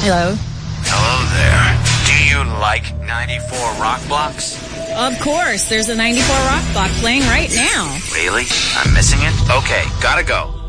Hello. Hello there. Do you like 94 rock blocks? Of course. There's a 94 rock block playing right now. Really? I'm missing it? Okay, gotta go.